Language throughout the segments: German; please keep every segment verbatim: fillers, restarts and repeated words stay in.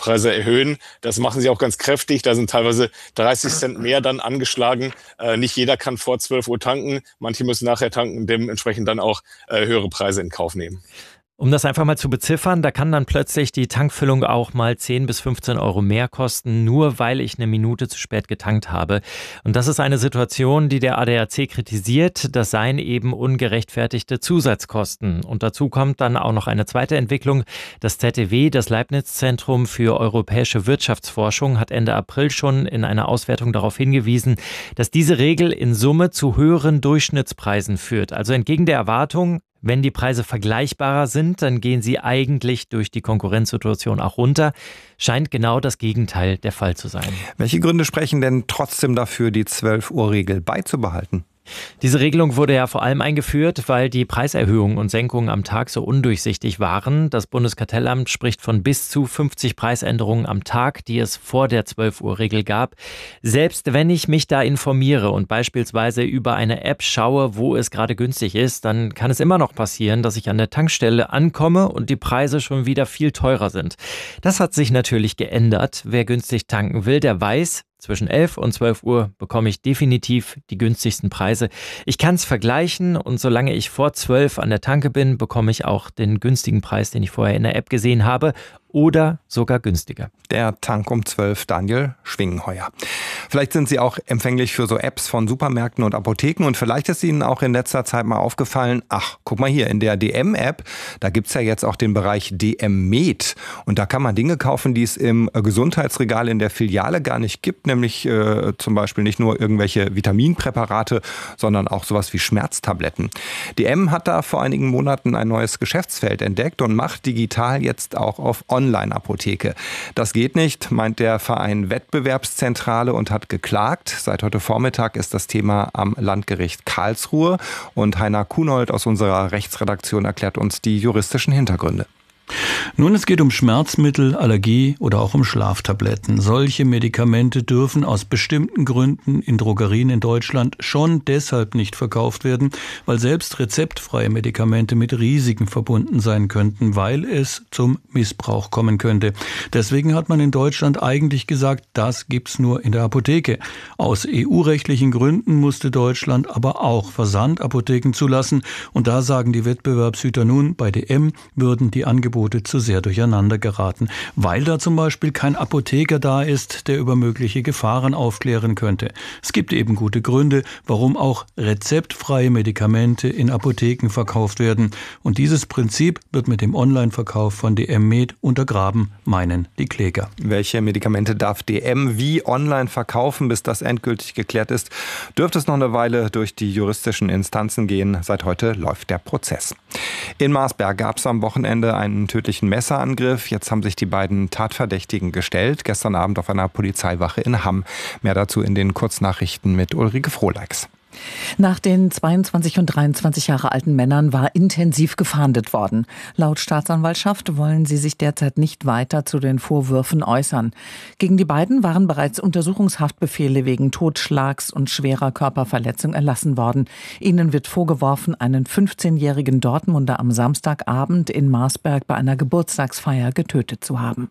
Spritpreise erhöhen. Das machen sie auch ganz kräftig. Da sind teilweise dreißig Cent mehr dann angeschlagen. Äh, nicht jeder kann vor zwölf Uhr tanken. Manche müssen nachher tanken, dementsprechend dann auch äh, höhere Preise in Kauf nehmen. Um das einfach mal zu beziffern, da kann dann plötzlich die Tankfüllung auch mal zehn bis fünfzehn Euro mehr kosten, nur weil ich eine Minute zu spät getankt habe. Und das ist eine Situation, die der A D A C kritisiert. Das seien eben ungerechtfertigte Zusatzkosten. Und dazu kommt dann auch noch eine zweite Entwicklung. Das Z E W, das Leibniz-Zentrum für europäische Wirtschaftsforschung, hat Ende April schon in einer Auswertung darauf hingewiesen, dass diese Regel in Summe zu höheren Durchschnittspreisen führt. Also entgegen der Erwartung, wenn die Preise vergleichbarer sind, dann gehen sie eigentlich durch die Konkurrenzsituation auch runter. Scheint genau das Gegenteil der Fall zu sein. Welche Gründe sprechen denn trotzdem dafür, die zwölf Uhr Regel beizubehalten? Diese Regelung wurde ja vor allem eingeführt, weil die Preiserhöhungen und Senkungen am Tag so undurchsichtig waren. Das Bundeskartellamt spricht von bis zu fünfzig Preisänderungen am Tag, die es vor der zwölf Uhr Regel gab. Selbst wenn ich mich da informiere und beispielsweise über eine App schaue, wo es gerade günstig ist, dann kann es immer noch passieren, dass ich an der Tankstelle ankomme und die Preise schon wieder viel teurer sind. Das hat sich natürlich geändert. Wer günstig tanken will, der weiß, zwischen elf und zwölf Uhr bekomme ich definitiv die günstigsten Preise. Ich kann es vergleichen und solange ich vor zwölf an der Tanke bin, bekomme ich auch den günstigen Preis, den ich vorher in der App gesehen habe, oder sogar günstiger. Der Tank um zwölf, Daniel Schwingenheuer. Vielleicht sind Sie auch empfänglich für so Apps von Supermärkten und Apotheken und vielleicht ist Ihnen auch in letzter Zeit mal aufgefallen, ach, guck mal hier, in der D M-App, da gibt's ja jetzt auch den Bereich D M Med und da kann man Dinge kaufen, die es im Gesundheitsregal in der Filiale gar nicht gibt, nämlich äh, zum Beispiel nicht nur irgendwelche Vitaminpräparate, sondern auch sowas wie Schmerztabletten. D M hat da vor einigen Monaten ein neues Geschäftsfeld entdeckt und macht digital jetzt auch auf Online-Apotheke. Das geht nicht, meint der Verein Wettbewerbszentrale und hat geklagt. Seit heute Vormittag ist das Thema am Landgericht Karlsruhe und Heiner Kunold aus unserer Rechtsredaktion erklärt uns die juristischen Hintergründe. Nun, es geht um Schmerzmittel, Allergie oder auch um Schlaftabletten. Solche Medikamente dürfen aus bestimmten Gründen in Drogerien in Deutschland schon deshalb nicht verkauft werden, weil selbst rezeptfreie Medikamente mit Risiken verbunden sein könnten, weil es zum Missbrauch kommen könnte. Deswegen hat man in Deutschland eigentlich gesagt, das gibt's nur in der Apotheke. Aus E U-rechtlichen Gründen musste Deutschland aber auch Versandapotheken zulassen. Und da sagen die Wettbewerbshüter nun, bei D M würden die Angebote zu sehr durcheinander geraten, weil da zum Beispiel kein Apotheker da ist, der über mögliche Gefahren aufklären könnte. Es gibt eben gute Gründe, warum auch rezeptfreie Medikamente in Apotheken verkauft werden. Und dieses Prinzip wird mit dem Online-Verkauf von D M Med untergraben, meinen die Kläger. Welche Medikamente darf D M wie online verkaufen, bis das endgültig geklärt ist, dürfte es noch eine Weile durch die juristischen Instanzen gehen. Seit heute läuft der Prozess. In Marsberg gab es am Wochenende einen tödlichen Messerangriff. Jetzt haben sich die beiden Tatverdächtigen gestellt. Gestern Abend auf einer Polizeiwache in Hamm. Mehr dazu in den Kurznachrichten mit Ulrike Frohleix. Nach den zweiundzwanzig und dreiundzwanzig Jahre alten Männern war intensiv gefahndet worden. Laut Staatsanwaltschaft wollen sie sich derzeit nicht weiter zu den Vorwürfen äußern. Gegen die beiden waren bereits Untersuchungshaftbefehle wegen Totschlags und schwerer Körperverletzung erlassen worden. Ihnen wird vorgeworfen, einen fünfzehnjährigen Dortmunder am Samstagabend in Marsberg bei einer Geburtstagsfeier getötet zu haben.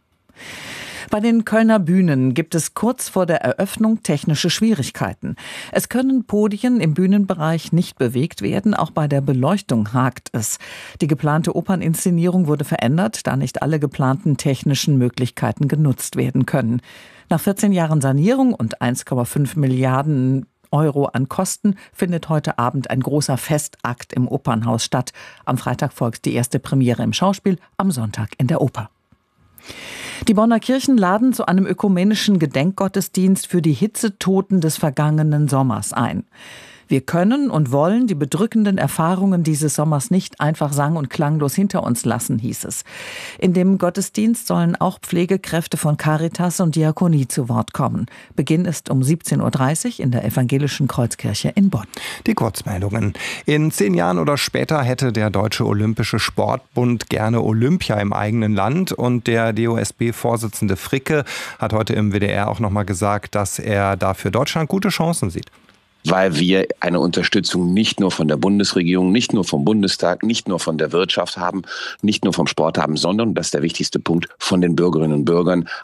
Bei den Kölner Bühnen gibt es kurz vor der Eröffnung technische Schwierigkeiten. Es können Podien im Bühnenbereich nicht bewegt werden, auch bei der Beleuchtung hakt es. Die geplante Operninszenierung wurde verändert, da nicht alle geplanten technischen Möglichkeiten genutzt werden können. Nach vierzehn Jahren Sanierung und eins Komma fünf Milliarden Euro an Kosten findet heute Abend ein großer Festakt im Opernhaus statt. Am Freitag folgt die erste Premiere im Schauspiel, am Sonntag in der Oper. Die Bonner Kirchen laden zu einem ökumenischen Gedenkgottesdienst für die Hitzetoten des vergangenen Sommers ein. Wir können und wollen die bedrückenden Erfahrungen dieses Sommers nicht einfach sang- und klanglos hinter uns lassen, hieß es. In dem Gottesdienst sollen auch Pflegekräfte von Caritas und Diakonie zu Wort kommen. Beginn ist um siebzehn Uhr dreißig in der Evangelischen Kreuzkirche in Bonn. Die Kurzmeldungen. In zehn Jahren oder später hätte der Deutsche Olympische Sportbund gerne Olympia im eigenen Land. Und der D O S B-Vorsitzende Fricke hat heute im W D R auch noch mal gesagt, dass er da für Deutschland gute Chancen sieht. Weil wir eine Unterstützung nicht nur von der Bundesregierung, nicht nur vom Bundestag, nicht nur von der Wirtschaft haben, nicht nur vom Sport haben, sondern, das ist der wichtigste Punkt, von den Bürgerinnen und Bürgern.